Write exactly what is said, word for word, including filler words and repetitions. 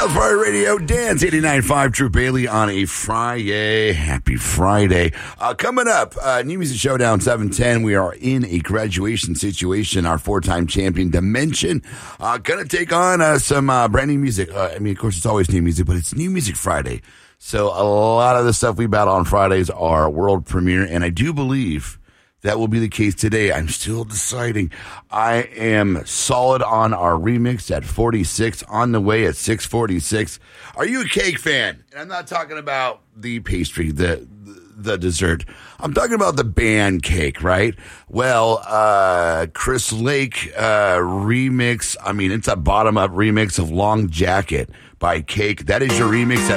South Fire Radio, Dance eighty-nine point five, True Bailey on a Friday. Happy Friday. Uh, coming up, uh, New Music Showdown seven ten. We are in a graduation situation. Our four-time champion, Dimension, uh, going to take on uh, some uh, brand new music. Uh, I mean, of course, it's always new music, but it's New Music Friday. So a lot of the stuff we battle on Fridays are world premiere, and I do believe that will be the case today. I'm still deciding. I am solid on our remix at forty-six, on the way at six forty-six. Are you a cake fan? And I'm not talking about the pastry, the the dessert. I'm talking about the band Cake, right? Well, uh, Chris Lake uh, remix. I mean, it's a bottom-up remix of Long Jacket by Cake. That is your remix.